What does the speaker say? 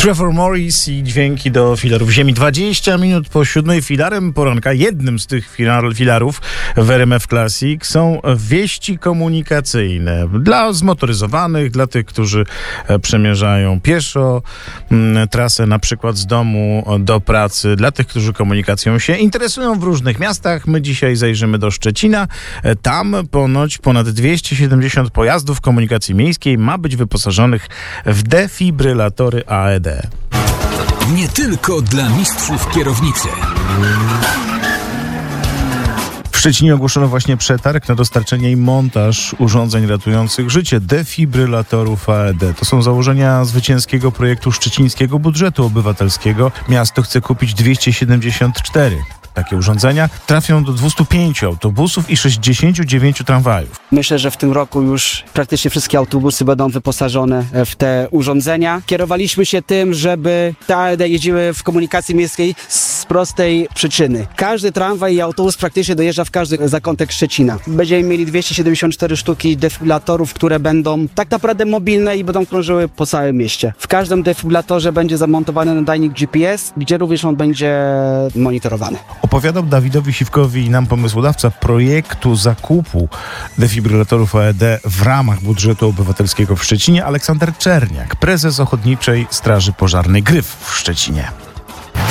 Trevor Morris i dźwięki do filarów ziemi. 20 minut po 7 filarem poranka. Jednym z tych filarów w RMF Classic są wieści komunikacyjne. Dla zmotoryzowanych, dla tych, którzy przemierzają pieszo trasę na przykład z domu do pracy, dla tych, którzy komunikacją się interesują w różnych miastach. My dzisiaj zajrzymy do Szczecina. Tam ponoć ponad 270 pojazdów komunikacji miejskiej ma być wyposażonych w defibrylatory AED. Nie tylko dla mistrzów kierownicy. W Szczecinie ogłoszono właśnie przetarg na dostarczenie i montaż urządzeń ratujących życie, defibrylatorów AED. To są założenia zwycięskiego projektu szczecińskiego budżetu obywatelskiego. Miasto chce kupić 274. Takie urządzenia trafią do 205 autobusów i 69 tramwajów. Myślę, że w tym roku już praktycznie wszystkie autobusy będą wyposażone w te urządzenia. Kierowaliśmy się tym, żeby te AED jeździły w komunikacji miejskiej z prostej przyczyny. Każdy tramwaj i autobus praktycznie dojeżdża w każdy zakątek Szczecina. Będziemy mieli 274 sztuki defibrylatorów, które będą tak naprawdę mobilne i będą krążyły po całym mieście. W każdym defibrylatorze będzie zamontowany nadajnik GPS, gdzie również on będzie monitorowany. Opowiadał Dawidowi Siwkowi i nam pomysłodawca projektu zakupu defibrylatorów AED w ramach budżetu obywatelskiego w Szczecinie Aleksander Czerniak, prezes Ochotniczej Straży Pożarnej Gryf w Szczecinie.